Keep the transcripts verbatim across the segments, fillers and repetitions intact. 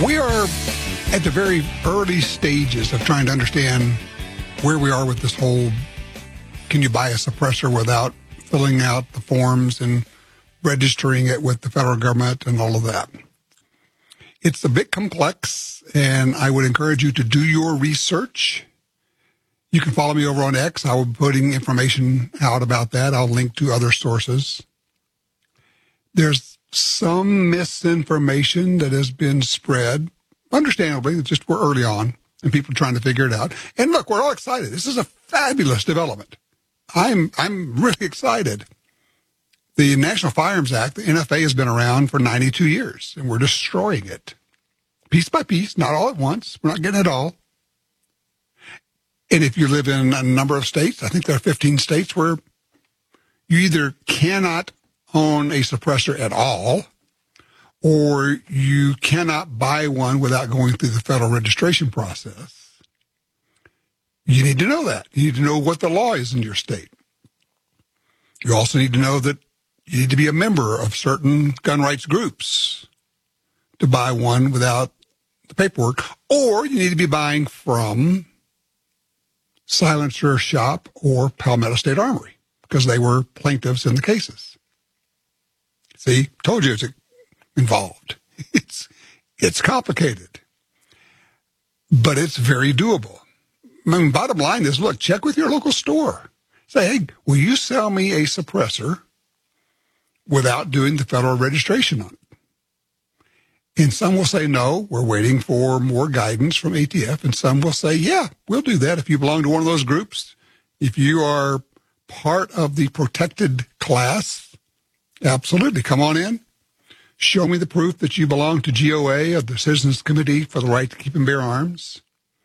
We are at the very early stages of trying to understand where we are with this whole, can you buy a suppressor without filling out the forms and registering it with the federal government and all of that. It's a bit complex, and I would encourage you to do your research. You can follow me over on X. I will be putting information out about that. I'll link to other sources. There's some misinformation that has been spread, understandably. It's just we're early on, and people are trying to figure it out. And look, we're all excited. This is a fabulous development. I'm I'm really excited. The National Firearms Act, the N F A, has been around for ninety-two years, and we're destroying it. Piece by piece, not all at once. We're not getting it all. And if you live in a number of states, I think there are fifteen states where you either cannot own a suppressor at all, or you cannot buy one without going through the federal registration process. You need to know that. You need to know what the law is in your state. You also need to know that you need to be a member of certain gun rights groups to buy one without the paperwork, or you need to be buying from Silencer Shop or Palmetto State Armory because they were plaintiffs in the cases. See, told you it's involved. It's it's complicated, but it's very doable. I mean, bottom line is, look, check with your local store. Say, hey, will you sell me a suppressor without doing the federal registration on it? And some will say, no, we're waiting for more guidance from A T F. And some will say, yeah, we'll do that if you belong to one of those groups. If you are part of the protected class, absolutely, come on in. Show me the proof that you belong to G O A, of the Citizens Committee for the Right to Keep and Bear Arms.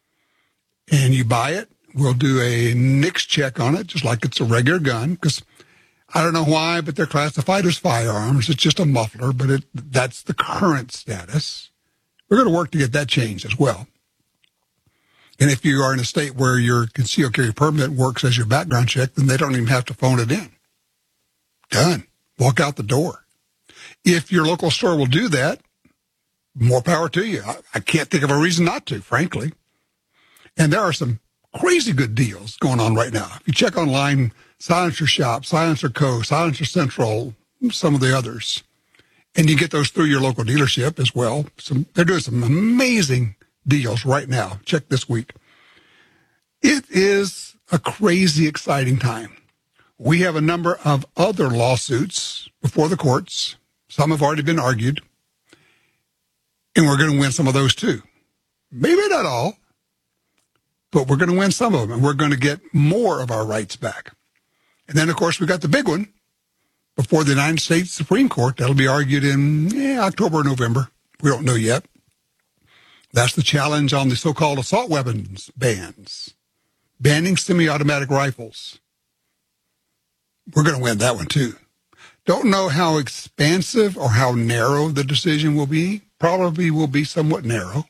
And you buy it. We'll do a NICS check on it, just like it's a regular gun, because I don't know why, but they're classified as firearms. It's just a muffler, but it, that's the current status. We're going to work to get that changed as well. And if you are in a state where your concealed carry permit works as your background check, then they don't even have to phone it in. Done. Walk out the door. If your local store will do that, more power to you. I, I can't think of a reason not to, frankly. And there are some crazy good deals going on right now. If you check online, Silencer Shop, Silencer Co., Silencer Central, some of the others, and you get those through your local dealership as well. Some, they're doing some amazing deals right now. Check this week. It is a crazy, exciting time. We have a number of other lawsuits before the courts. Some have already been argued, and we're going to win some of those too. Maybe not all, but we're going to win some of them, and we're going to get more of our rights back. And then, of course, we got the big one before the United States Supreme Court. That'll be argued in eh, October or November. We don't know yet. That's the challenge on the so-called assault weapons bans, banning semi-automatic rifles. We're going to win that one, too. Don't know how expansive or how narrow the decision will be. Probably will be somewhat narrow.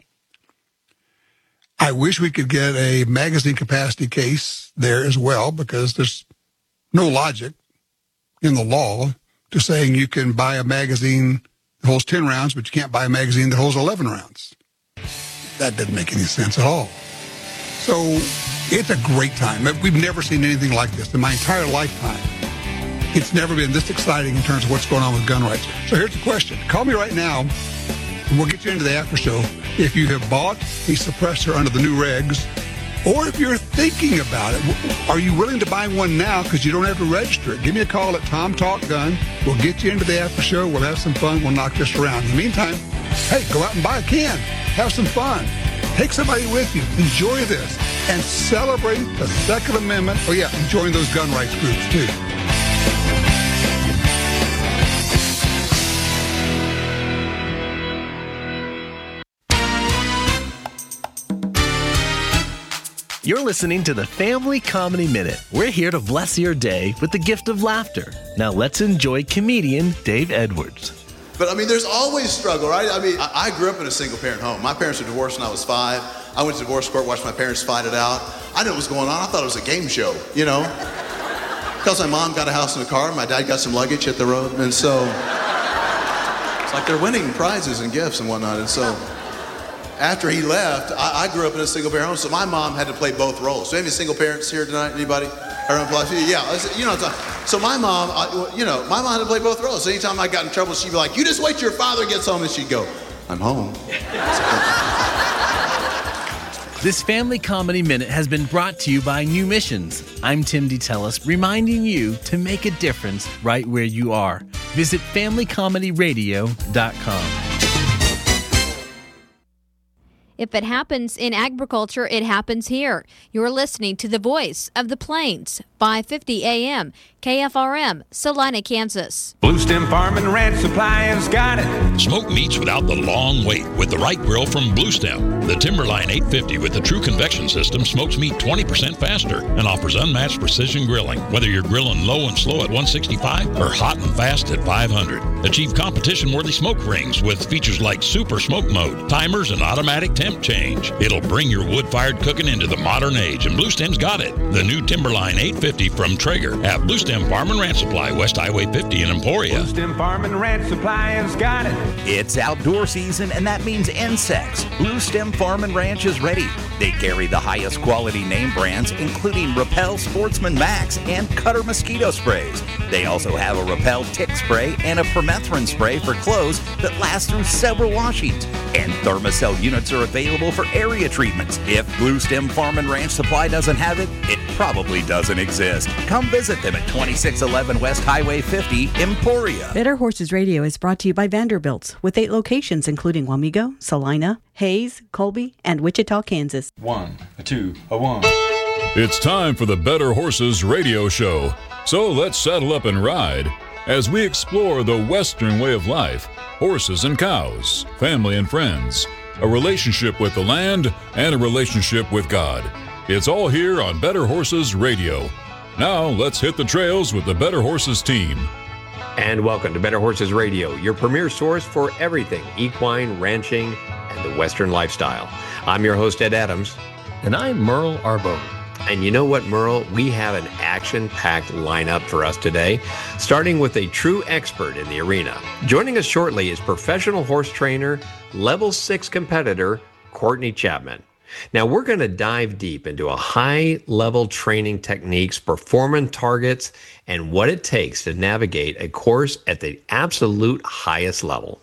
I wish we could get a magazine capacity case there as well, because there's no logic in the law to saying you can buy a magazine that holds ten rounds, but you can't buy a magazine that holds eleven rounds. That doesn't make any sense at all. So it's a great time. We've never seen anything like this in my entire lifetime. It's never been this exciting in terms of what's going on with gun rights. So here's the question. Call me right now, and we'll get you into the after show. If you have bought a suppressor under the new regs, or if you're thinking about it, are you willing to buy one now because you don't have to register it? Give me a call at Tom Talk Gun. We'll get you into the after show. We'll have some fun. We'll knock this around. In the meantime, hey, go out and buy a can. Have some fun. Take somebody with you. Enjoy this. And celebrate the Second Amendment. Oh, yeah, join those gun rights groups, too. You're listening to the Family Comedy Minute. We're here to bless your day with the gift of laughter. Now let's enjoy comedian Dave Edwards. But, I mean, there's always struggle, right? I mean, I, I grew up in a single-parent home. My parents were divorced when I was five. I went to divorce court, watched my parents fight it out. I didn't know what was going on. I thought it was a game show, you know? Because my mom got a house and a car, my dad got some luggage hit the road, and so it's like they're winning prizes and gifts and whatnot, and so after he left, I, I grew up in a single-parent home, so my mom had to play both roles. Do we have any single parents here tonight? Anybody? Yeah, you know what I'm talking. So my mom, uh, you know, my mom had to play both roles. So anytime I got in trouble, she'd be like, "You just wait till your father gets home," and she'd go, "I'm home." This Family Comedy Minute has been brought to you by New Missions. I'm Tim DeTellis, reminding you to make a difference right where you are. Visit family comedy radio dot com. If it happens in agriculture, it happens here. You're listening to the Voice of the Plains, five fifty A M, K F R M, Salina, Kansas. Blue Stem Farm and Ranch Supply has got it. Smoke meats without the long wait with the right grill from Blue Stem. The Timberline eight fifty with the true convection system smokes meat twenty percent faster and offers unmatched precision grilling. Whether you're grilling low and slow at one sixty-five or hot and fast at five hundred. Achieve competition-worthy smoke rings with features like Super Smoke Mode, timers, and automatic temp change. It'll bring your wood-fired cooking into the modern age, and Blue Stem's got it. The new Timberline eight fifty from Traeger at Blue Stem Farm and Ranch Supply, West Highway fifty in Emporia. Blue Stem Farm and Ranch Supply has got it. It's outdoor season, and that means insects. Blue Stem Farm and Ranch is ready. They carry the highest quality name brands, including Repel Sportsman Max and Cutter mosquito sprays. They also have a Repel tick spray and a permethrin spray for clothes that last through several washings. And Thermacell units are available for area treatments. If Blue Stem Farm and Ranch Supply doesn't have it, it probably doesn't exist. Come visit them at twenty-six eleven West Highway fifty, Emporia. Better Horses Radio is brought to you by Vanderbilt's, with eight locations including Wamego, Salina, Hayes, Colby, and Wichita, Kansas. One, a two, a one. It's time for the Better Horses Radio Show. So let's saddle up and ride as we explore the Western way of life, horses and cows, family and friends, a relationship with the land, and a relationship with God. It's all here on Better Horses Radio. Now let's hit the trails with the Better Horses team. And welcome to Better Horses Radio, your premier source for everything equine, ranching, and the Western lifestyle. I'm your host, Ed Adams. And I'm Merle Arbo. And you know what, Merle? We have an action-packed lineup for us today, starting with a true expert in the arena. Joining us shortly is professional horse trainer, level six competitor, Courtney Chapman. Now, we're going to dive deep into a high-level training techniques, performance targets, and what it takes to navigate a course at the absolute highest level.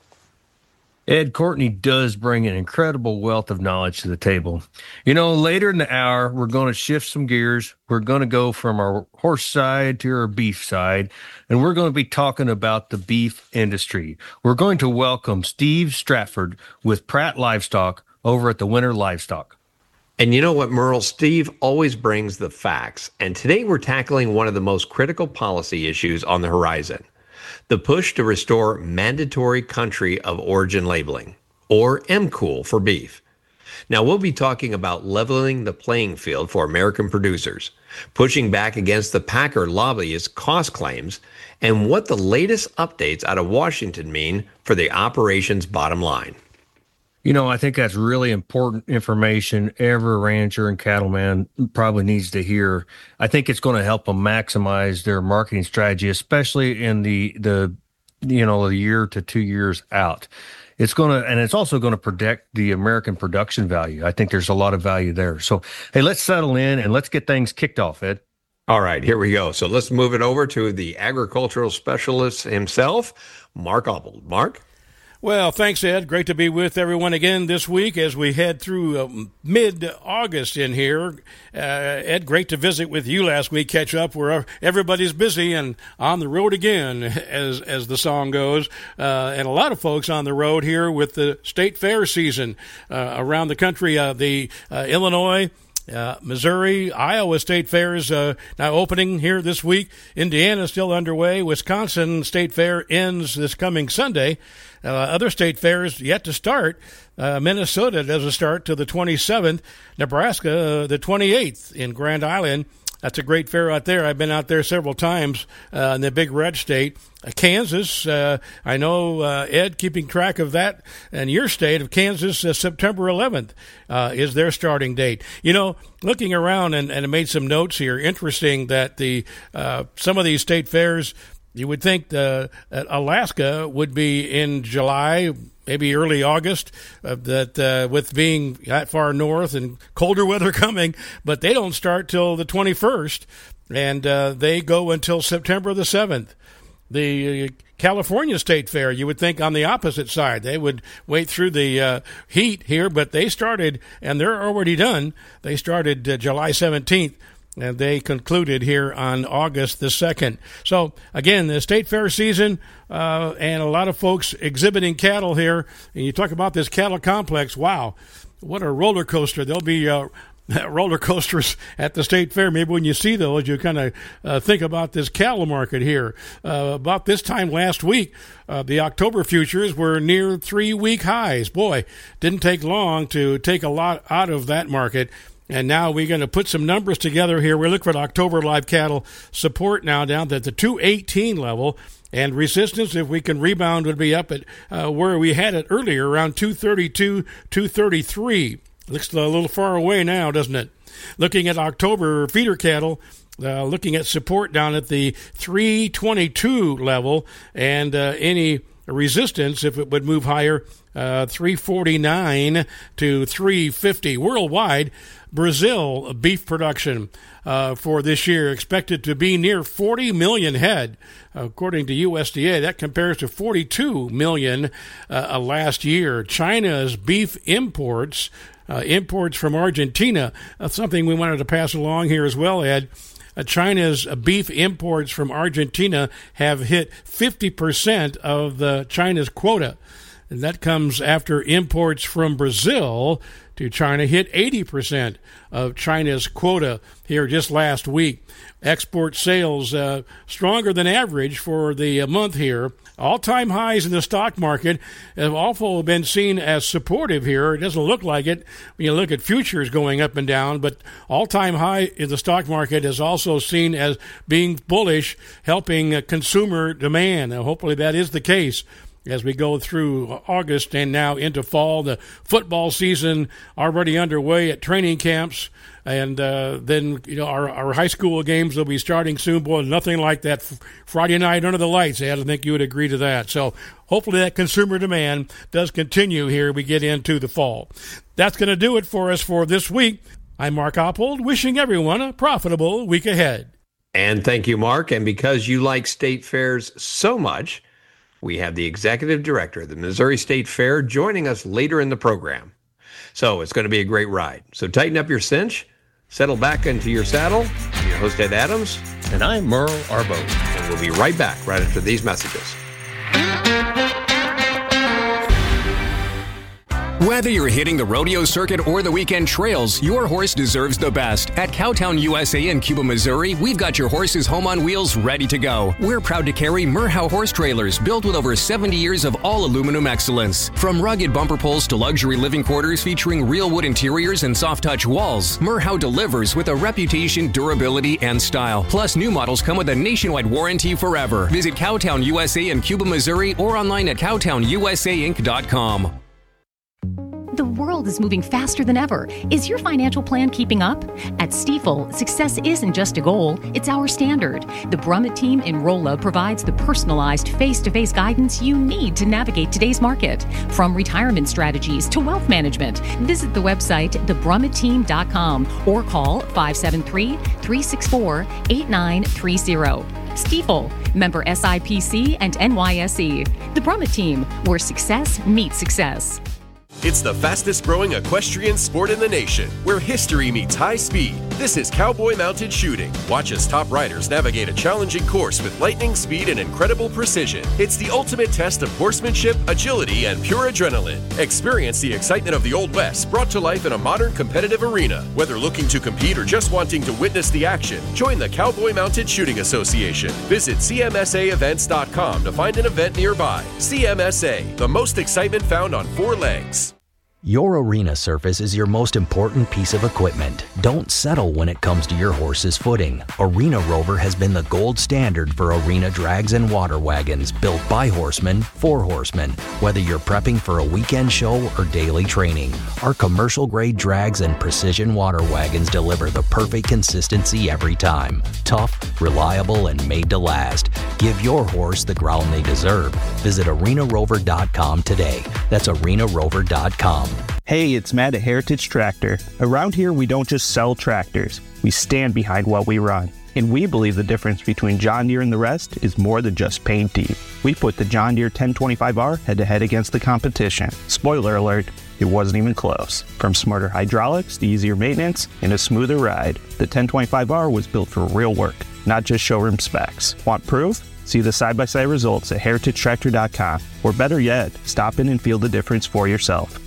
Ed, Courtney does bring an incredible wealth of knowledge to the table. You know, later in the hour, we're going to shift some gears. We're going to go from our horse side to our beef side, and we're going to be talking about the beef industry. We're going to welcome Steve Stratford with Pratt Livestock over at the Winter Livestock. And you know what, Merle? Steve always brings the facts. And today we're tackling one of the most critical policy issues on the horizon. The push to restore mandatory country of origin labeling, or M C O L for beef. Now, we'll be talking about leveling the playing field for American producers, pushing back against the Packer lobbyist cost claims, and what the latest updates out of Washington mean for the operation's bottom line. You know, I think that's really important information every rancher and cattleman probably needs to hear. I think it's going to help them maximize their marketing strategy, especially in the, the you know, a year to two years out. It's going to, and it's also going to protect the American production value. I think there's a lot of value there. So, hey, let's settle in and let's get things kicked off, Ed. All right, here we go. So let's move it over to the agricultural specialist himself, Mark Oppold. Mark? Well, thanks, Ed. Great to be with everyone again this week as we head through uh, mid-August in here. Uh, Ed, great to visit with you last week, catch up where everybody's busy and on the road again, as as the song goes. Uh, and a lot of folks on the road here with the state fair season uh, around the country. Uh, the uh, Illinois, Uh, Missouri, Iowa State Fairs uh, now opening here this week. Indiana still underway. Wisconsin State Fair ends this coming Sunday. Uh, other state fairs yet to start. Uh, Minnesota doesn't start till the twenty-seventh. Nebraska, uh, the twenty-eighth in Grand Island. That's a great fair out there. I've been out there several times uh, in the Big Red State. Uh, Kansas, uh, I know, uh, Ed, keeping track of that, and your state of Kansas, uh, September eleventh uh, is their starting date. You know, looking around, and, and I made some notes here, interesting that the uh, some of these state fairs, You would think the, uh, Alaska would be in July, maybe early August, uh, that uh, with being that far north and colder weather coming, but they don't start till the twenty-first, and uh, they go until September the seventh. The uh, California State Fair, you would think on the opposite side. They would wait through the uh, heat here, but they started, and they're already done. They started uh, July seventeenth, and they concluded here on August the second. So, again, the State Fair season uh, and a lot of folks exhibiting cattle here. And you talk about this cattle complex, wow, what a roller coaster. There'll be uh, roller coasters at the State Fair. Maybe when you see those, you kind of uh, think about this cattle market here. Uh, about this time last week, uh, the October futures were near three-week highs. Boy, didn't take long to take a lot out of that market. And now we're going to put some numbers together here. We're looking for October live cattle support now down at the two eighteen level. And resistance, if we can rebound, would be up at uh, where we had it earlier, around two thirty-two, two thirty-three. Looks a little far away now, doesn't it? Looking at October feeder cattle, uh, looking at support down at the three twenty-two level. And uh, any resistance, if it would move higher, uh, three forty-nine to three fifty. Worldwide, Brazil beef production uh, for this year expected to be near forty million head, according to U S D A. That compares to forty-two million uh, last year. China's beef imports, uh, imports from Argentina, that's something we wanted to pass along here as well, Ed. Uh, China's uh, beef imports from Argentina have hit fifty percent of the China's quota. And that comes after imports from Brazil to China hit eighty percent of China's quota here just last week. Export sales uh, stronger than average for the uh, month here. All-time highs in the stock market have also been seen as supportive here. It doesn't look like it when you look at futures going up and down, but all-time high in the stock market is also seen as being bullish, helping uh, consumer demand. Now, hopefully that is the case as we go through August and now into fall. The football season already underway at training camps. And uh, then, you know, our, our high school games will be starting soon. Boy, nothing like that Friday night under the lights, Ed. I think you would agree to that. So hopefully that consumer demand does continue here we get into the fall. That's going to do it for us for this week. I'm Mark Oppold, wishing everyone a profitable week ahead. And thank you, Mark. And because you like state fairs so much, we have the executive director of the Missouri State Fair joining us later in the program. So it's going to be a great ride. So tighten up your cinch, settle back into your saddle. I'm your host, Ed Adams. And I'm Merle Arbo. And we'll be right back right after these messages. Whether you're hitting the rodeo circuit or the weekend trails, your horse deserves the best. At Cowtown U S A in Cuba, Missouri, we've got your horse's home on wheels ready to go. We're proud to carry Merhow horse trailers built with over seventy years of all aluminum excellence. From rugged bumper poles to luxury living quarters featuring real wood interiors and soft touch walls, Merhow delivers with a reputation, durability, and style. Plus, new models come with a nationwide warranty forever. Visit Cowtown U S A in Cuba, Missouri or online at cowtown u s a inc dot com. The world is moving faster than ever. Is your financial plan keeping up? At Stifel, success isn't just a goal, it's our standard. The Brummett team in Rolla provides the personalized face-to-face guidance you need to navigate today's market. From retirement strategies to wealth management, visit the website the brummett team dot com or call five seven three, three six four, eight nine three zero. Stifel, member S I P C and N Y S E. The Brummett team, where success meets success. It's the fastest growing equestrian sport in the nation, where history meets high speed. This is Cowboy Mounted Shooting. Watch as top riders navigate a challenging course with lightning speed and incredible precision. It's the ultimate test of horsemanship, agility, and pure adrenaline. Experience the excitement of the Old West brought to life in a modern competitive arena. Whether looking to compete or just wanting to witness the action, join the Cowboy Mounted Shooting Association. Visit c m s a events dot com to find an event nearby. C M S A, the most excitement found on four legs. Your arena surface is your most important piece of equipment. Don't settle when it comes to your horse's footing. Arena Rover has been the gold standard for arena drags and water wagons built by horsemen for horsemen. Whether you're prepping for a weekend show or daily training, our commercial-grade drags and precision water wagons deliver the perfect consistency every time. Tough, reliable, and made to last. Give your horse the ground they deserve. Visit arena rover dot com today. That's arena rover dot com. Hey, it's Matt at Heritage Tractor. Around here, we don't just sell tractors. We stand behind what we run. And we believe the difference between John Deere and the rest is more than just paint deep. We put the John Deere ten twenty-five R head-to-head against the competition. Spoiler alert, it wasn't even close. From smarter hydraulics to easier maintenance and a smoother ride, the ten twenty-five R was built for real work, not just showroom specs. Want proof? See the side-by-side results at heritage tractor dot com. Or better yet, stop in and feel the difference for yourself.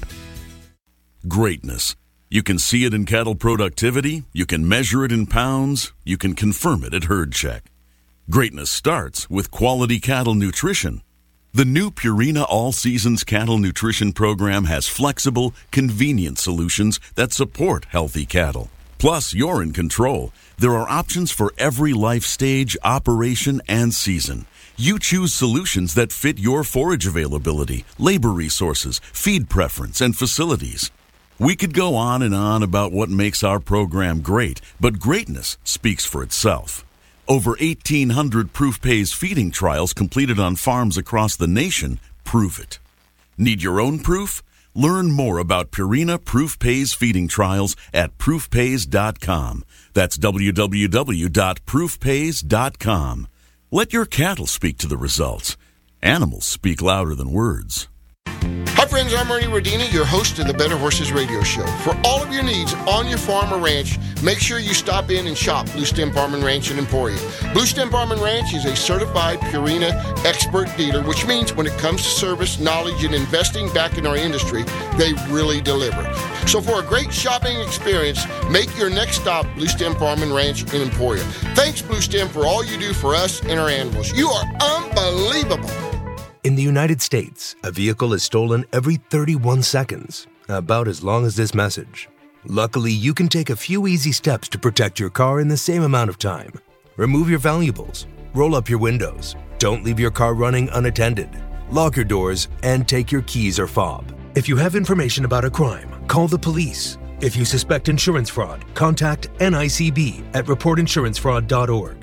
Greatness. You can see it in cattle productivity, you can measure it in pounds, you can confirm it at Herd Check. Greatness starts with quality cattle nutrition. The new Purina All Seasons Cattle Nutrition Program has flexible, convenient solutions that support healthy cattle. Plus, you're in control. There are options for every life stage, operation, and season. You choose solutions that fit your forage availability, labor resources, feed preference, and facilities. We could go on and on about what makes our program great, but greatness speaks for itself. Over eighteen hundred Proof Pays feeding trials completed on farms across the nation prove it. Need your own proof? Learn more about Purina Proof Pays feeding trials at proof pays dot com. That's w w w dot proof pays dot com. Let your cattle speak to the results. Animals speak louder than words. Hi friends, I'm Ernie Rodini, your host of the Better Horses Radio Show. For all of your needs on your farm or ranch, make sure you stop in and shop Blue Stem Farm and Ranch in Emporia. Blue Stem Farm and Ranch is a certified Purina expert dealer, which means when it comes to service, knowledge, and investing back in our industry, they really deliver. So for a great shopping experience, make your next stop Blue Stem Farm and Ranch in Emporia. Thanks, Blue Stem, for all you do for us and our animals. You are unbelievable. In the United States, a vehicle is stolen every thirty-one seconds, about as long as this message. Luckily, you can take a few easy steps to protect your car in the same amount of time. Remove your valuables, roll up your windows, don't leave your car running unattended, lock your doors, and take your keys or fob. If you have information about a crime, call the police. If you suspect insurance fraud, contact N I C B at report insurance fraud dot org.